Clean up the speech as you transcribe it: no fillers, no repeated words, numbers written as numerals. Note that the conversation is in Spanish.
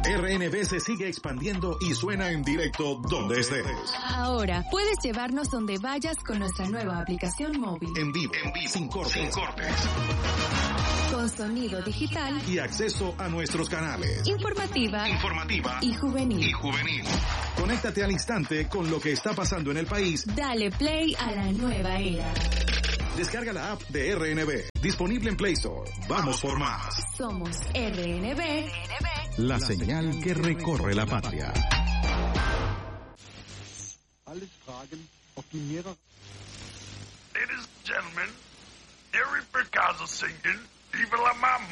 RNB se sigue expandiendo y suena en directo donde estés. Ahora puedes llevarnos donde vayas con nuestra nueva aplicación móvil. En vivo, sin cortes. Con sonido digital Y acceso a nuestros canales. informativa y juvenil. Conéctate al instante con lo que está pasando en el país. Dale play a la nueva era. Descarga la app de RNB, disponible en Play Store. Vamos por más. Somos RNB. La señal que recorre la patria. Ladies and gentlemen, Eric Picasso singing Viva la Mamma.